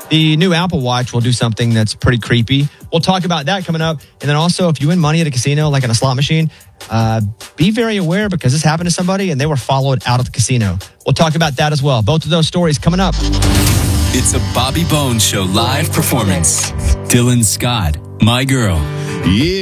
The new Apple Watch will do something that's pretty creepy. We'll talk about that coming up. And then also, if you win money at a casino, like in a slot machine, be very aware because this happened to somebody and they were followed out of the casino. We'll talk about that as well. Both of those stories coming up. It's a Bobby Bones Show live performance. Dylan Scott, My Girl. Yeah.